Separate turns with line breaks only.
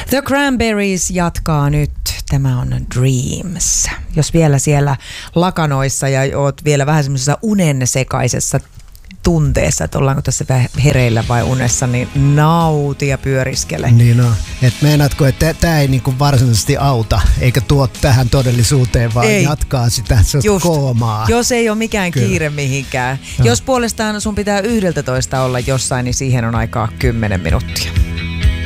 The Cranberries jatkaa nyt. Tämä on Dreams. Jos vielä siellä lakanoissa ja oot vielä vähän semmoisessa unen sekaisessa tunteessa, että ollaanko tässä hereillä vai unessa, niin nauti ja pyöriskele.
Niin on. Et meinaatko, että tämä ei niinku varsinaisesti auta, eikä tuo tähän todellisuuteen, vaan ei. Jatkaa sitä koomaa.
Jos ei ole mikään kiire mihinkään. Jos puolestaan sun pitää 11 olla jossain, niin siihen on aikaa 10 minuuttia.